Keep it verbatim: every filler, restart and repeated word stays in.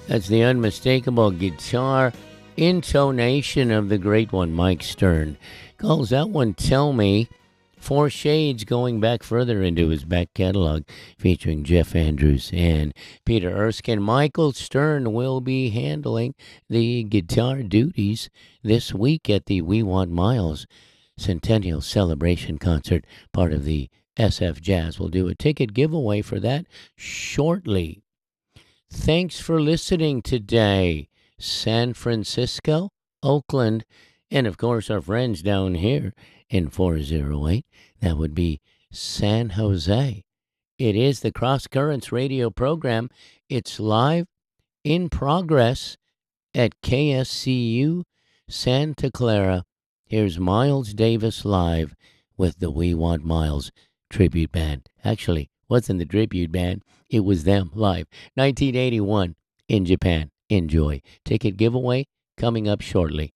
That's the unmistakable guitar intonation of the great one, Mike Stern. Calls that one Tell Me. Four Shades going back further into his back catalog, featuring Jeff Andrews and Peter Erskine. Michael Stern will be handling the guitar duties this week at the We Want Miles Centennial Celebration Concert, part of the S F Jazz. We'll do a ticket giveaway for that shortly. Thanks for listening today, San Francisco, Oakland, and of course our friends down here in four oh eight. That would be San Jose. It is the Cross Currents radio program. It's live in progress at K S C U Santa Clara. Here's Miles Davis live with the We Want Miles tribute band. Actually, wasn't the tribute band, it was them live. nineteen eighty-one in Japan. Enjoy. Ticket giveaway coming up shortly.